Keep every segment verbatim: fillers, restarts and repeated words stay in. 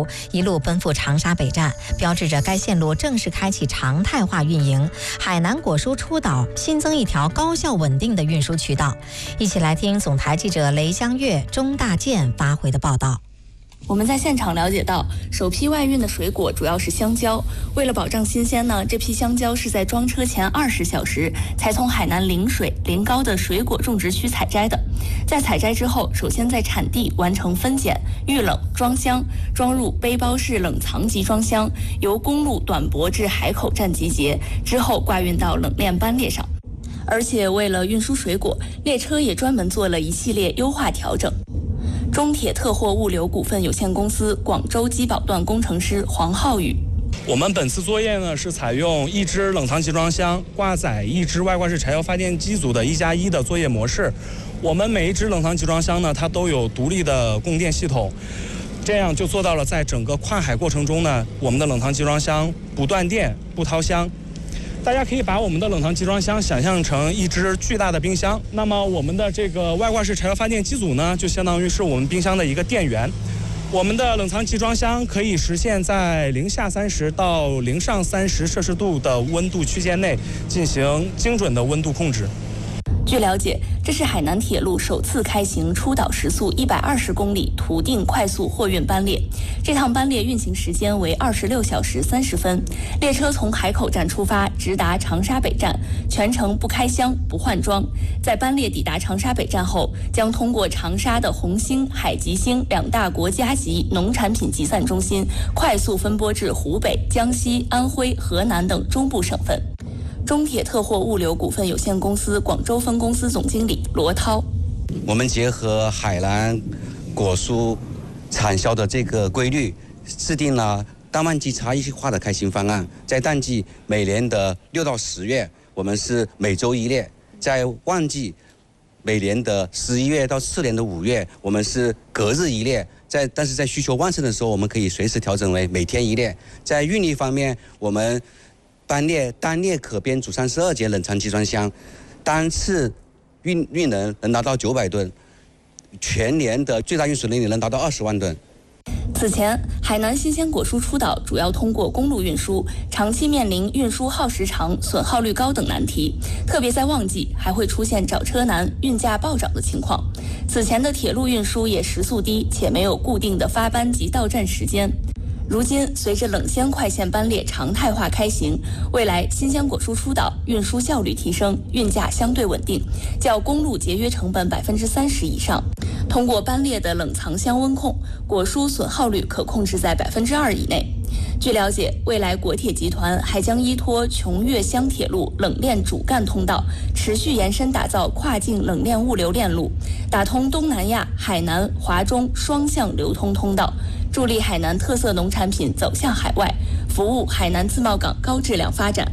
出，一路奔赴长沙北站，标志着该线路正式开启常态化运营。海南果蔬出岛新增一条高效稳定的运输渠道。一起来听总台记者雷香月、钟大健发回的报道。 我们在现场了解到，首批外运的水果主要是香蕉。为了保障新鲜呢，这批香蕉是在装车前二十小时才从海南临水、临高的水果种植区采摘的。在采摘之后，首先在产地完成分拣、预冷、装箱，装入背包式冷藏集装箱，由公路短驳至海口站集结，之后挂运到冷链班列上。而且为了运输水果，列车也专门做了一系列优化调整。中铁特货物流股份有限公司广州机保段工程师黄浩宇： 我们本次作业呢是采用一只冷藏集装箱挂载一只外挂式柴油发电机组的一加一的作业模式。我们每一只冷藏集装箱呢，它都有独立的供电系统，这样就做到了在整个跨海过程中呢，我们的冷藏集装箱不断电、不掏箱。大家可以把我们的冷藏集装箱想象成一只巨大的冰箱，那么我们的这个外挂式柴油发电机组呢，就相当于是我们冰箱的一个电源。我们的冷藏集装箱可以实现在零下三十到零上三十摄氏度的温度区间内进行精准的温度控制。 据了解，这是海南铁路首次开行出岛时速一百二十公里途定快速货运班列。这趟班列运行时间为二十六小时三十分。列车从海口站出发，直达长沙北站，全程不开箱、不换装。在班列抵达长沙北站后，将通过长沙的红星、海吉星两大国家级农产品集散中心，快速分拨至湖北、江西、安徽、河南等中部省份。中铁特货物流股份有限公司广州分公司总经理罗涛： 我们结合海南果蔬产销的这个规律，制定了淡旺季差异化的开行方案。在淡季每年的六到十月，我们是每周一列；在旺季每年的十一月到次年的五月，我们是隔日一列。在但是在需求旺盛的时候，我们可以随时调整为每天一列。在运力方面，我们班列单列可编组三十二节冷藏集装箱，单次运运能能达到九百吨，全年的最大运输能力能达到二十万吨。 此前，海南新鲜果蔬出岛主要通过公路运输，长期面临运输耗时长、损耗率高等难题，特别在旺季还会出现找车难、运价暴涨的情况。此前的铁路运输也时速低，且没有固定的发班及到站时间。如今，随着冷鲜快线班列常态化开行，未来新鲜果蔬出岛运输效率提升，运价相对稳定，较公路节约成本百分之三十以上。通过班列的冷藏箱温控，果蔬损耗率可控制在百分之二以内。据了解，未来国铁集团还将依托琼粤湘铁路冷链主干通道，持续延伸打造跨境冷链物流链路，打通东南亚、海南、华中双向流通通道，助力海南特色农产品走向海外，服务海南自贸港高质量发展。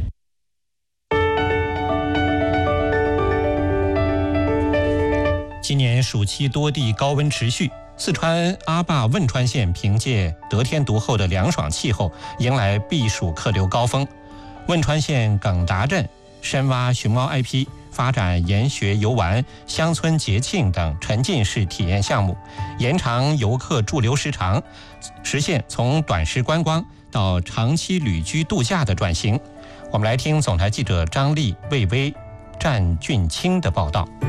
今年暑期多地高温持续，四川阿坝汶川县凭借得天独厚的凉爽气候，迎来避暑客流高峰。汶川县耿达镇深挖熊猫 I P， 发展研学游玩、乡村节庆等沉浸式体验项目，延长游客驻留时长，实现从短时观光到长期旅居度假的转型。我们来听总台记者张丽、魏巍、战俊清的报道。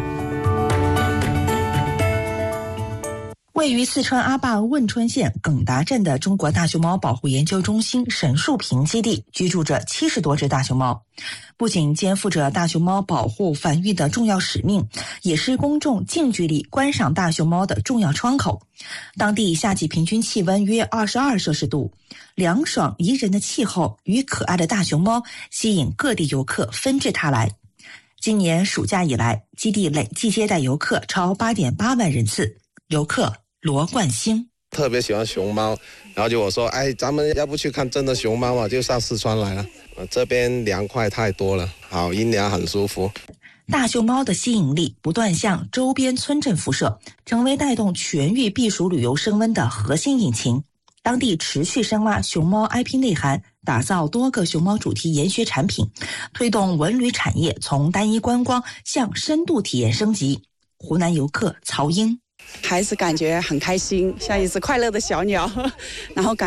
位于四川阿坝汶川县耿达镇的中国大熊猫保护研究中心沈树坪基地居住着七十多只大熊猫，不仅肩负着大熊猫保护繁育的重要使命，也是公众近距离观赏大熊猫的重要窗口。当地夏季平均气温约二十二摄氏度，凉爽宜人的气候与可爱的大熊猫吸引各地游客纷至沓来。今年暑假以来，基地累计接待游客超 八点八万人次。游客罗冠星特别喜欢熊猫，然后就我说，哎，咱们要不去看真的熊猫嘛，就上四川来了。这边凉快太多了，好阴凉，很舒服。 大熊猫的吸引力不断向周边村镇辐射，成为带动全域避暑旅游升温的核心引擎。当地持续深挖熊猫 I P 内涵，打造多个熊猫主题研学产品，推动文旅产业从单一观光向深度体验升级。湖南游客曹英， 还是感觉很开心，像一只快乐的小鸟，然后感